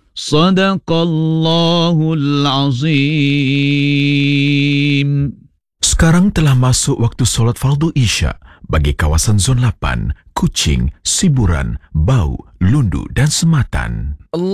Sadaqallahul azim. Sekarang telah masuk waktu solat fardu Isya bagi kawasan Zon 8, Kuching, Siburan, Bau, Lundu dan Sematan.